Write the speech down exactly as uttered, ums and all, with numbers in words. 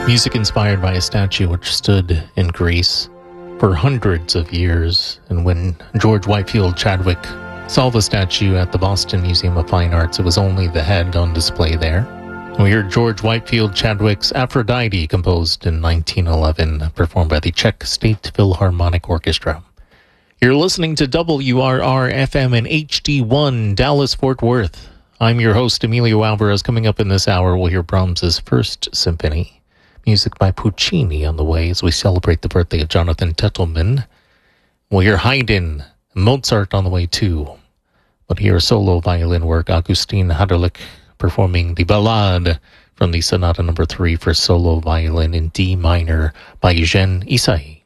Music inspired by a statue which stood in Greece for hundreds of years. And when George Whitefield Chadwick saw the statue at the Boston Museum of Fine Arts, it was only the head on display there. We heard George Whitefield Chadwick's Aphrodite, composed in nineteen eleven, performed by the Czech State Philharmonic Orchestra. You're listening to W R R F M and H D one, Dallas-Fort Worth. I'm your host, Emilio Alvarez. Coming up in this hour, we'll hear Brahms' First Symphony. Music by Puccini on the way as we celebrate the birthday of Jonathan Tettelman. We'll hear Haydn, Mozart on the way too. But here, solo violin work, Augustin Haderlich performing the Ballade from the Sonata number three for solo violin in D minor by Eugène Ysaÿe.